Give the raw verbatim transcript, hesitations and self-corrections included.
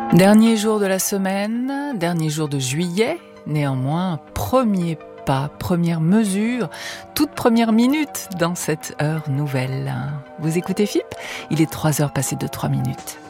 Dernier jour de la semaine, dernier jour de juillet, néanmoins, premier pas, première mesure, toute première minute dans cette heure nouvelle. Vous écoutez F I P ? Il est trois heures passées de trois minutes.